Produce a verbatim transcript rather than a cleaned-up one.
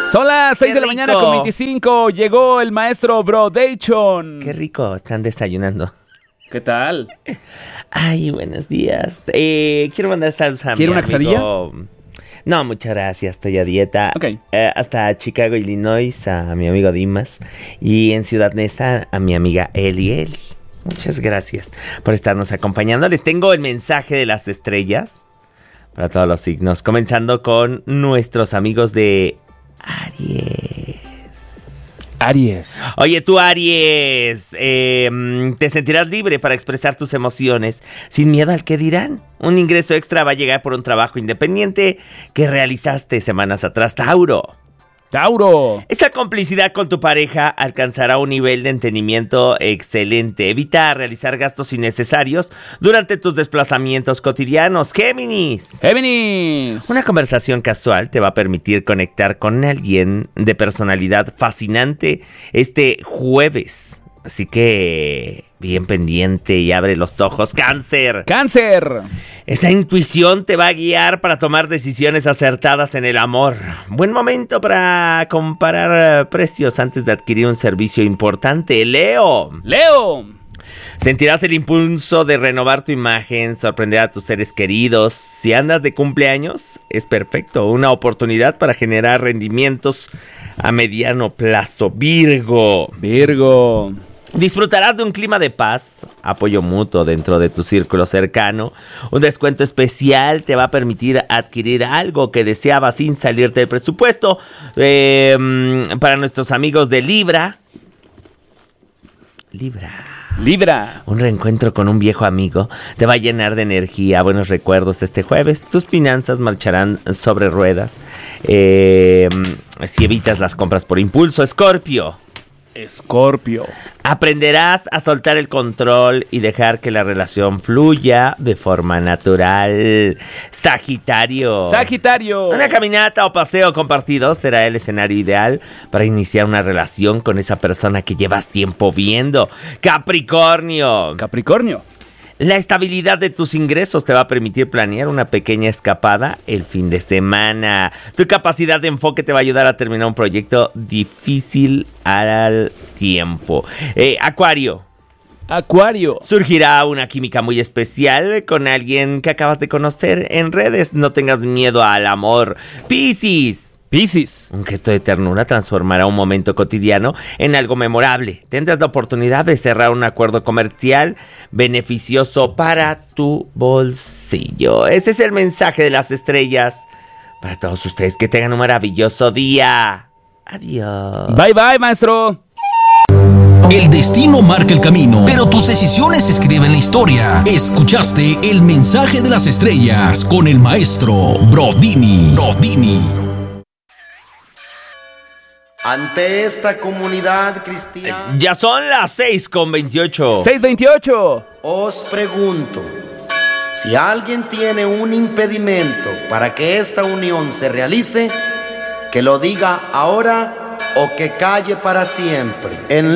Son las seis Qué de la rico. mañana con veinticinco. Llegó el maestro Brodation. Qué rico, están desayunando. ¿Qué tal? Ay, buenos días. Eh, quiero mandar saludos a mi ¿Quiere una amigo- quesadilla? No, muchas gracias, estoy a dieta. Ok. Eh, hasta Chicago, Illinois, a mi amigo Dimas. Y en Ciudad Neza, a mi amiga Eli Eli. Muchas gracias por estarnos acompañando. Les tengo el mensaje de las estrellas para todos los signos. Comenzando con nuestros amigos de Aries. Aries. Oye, tú, Aries, eh, te sentirás libre para expresar tus emociones sin miedo al que dirán. Un ingreso extra va a llegar por un trabajo independiente que realizaste semanas atrás, Tauro. Tauro. Esta complicidad con tu pareja alcanzará un nivel de entendimiento excelente. Evita realizar gastos innecesarios durante tus desplazamientos cotidianos. Géminis. Géminis. Una conversación casual te va a permitir conectar con alguien de personalidad fascinante este jueves. Así que bien pendiente y abre los ojos. Cáncer. Cáncer. Esa intuición te va a guiar para tomar decisiones acertadas en el amor. Buen momento para comparar eh, precios antes de adquirir un servicio importante. Leo. Leo. Sentirás el impulso de renovar tu imagen, sorprender a tus seres queridos. Si andas de cumpleaños, es perfecto. Una oportunidad para generar rendimientos a mediano plazo. Virgo. Virgo. Disfrutarás de un clima de paz, apoyo mutuo dentro de tu círculo cercano. Un descuento especial te va a permitir adquirir algo que deseabas sin salirte del presupuesto. Eh, para nuestros amigos de Libra. Libra. Libra. Un reencuentro con un viejo amigo te va a llenar de energía, buenos recuerdos este jueves. Tus finanzas marcharán sobre ruedas. Eh, si evitas las compras por impulso. Escorpio. Escorpio. Aprenderás a soltar el control y dejar que la relación fluya de forma natural. Sagitario. Sagitario. Una caminata o paseo compartido será el escenario ideal para iniciar una relación con esa persona que llevas tiempo viendo. Capricornio. Capricornio. La estabilidad de tus ingresos te va a permitir planear una pequeña escapada el fin de semana. Tu capacidad de enfoque te va a ayudar a terminar un proyecto difícil al tiempo. Eh, Acuario. Acuario. Surgirá una química muy especial con alguien que acabas de conocer en redes. No tengas miedo al amor. Piscis. Piscis. Un gesto de ternura transformará un momento cotidiano en algo memorable. Tendrás la oportunidad de cerrar un acuerdo comercial beneficioso para tu bolsillo. Ese es el mensaje de las estrellas para todos ustedes. Que tengan un maravilloso día. Adiós. Bye bye, maestro. El destino marca el camino, pero tus decisiones escriben la historia. Escuchaste el mensaje de las estrellas con el maestro Brodini. Brodini. Ante esta comunidad cristiana, Ya son las seis con veintiocho. seis veintiocho. os pregunto, si alguien tiene un impedimento para que esta unión se realice, que lo diga ahora o que calle para siempre. En